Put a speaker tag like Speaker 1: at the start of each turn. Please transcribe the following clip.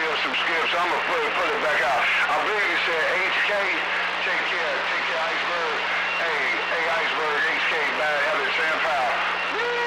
Speaker 1: some skips. I'm gonna put it back out.